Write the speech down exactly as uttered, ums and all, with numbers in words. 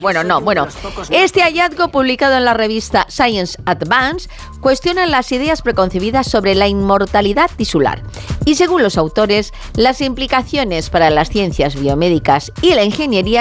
Bueno, no, bueno, este hallazgo publicado en la revista Science Advance cuestiona las ideas preconcebidas sobre la inmortalidad tisular y, según los autores, las implicaciones para las ciencias biomédicas y la ingeniería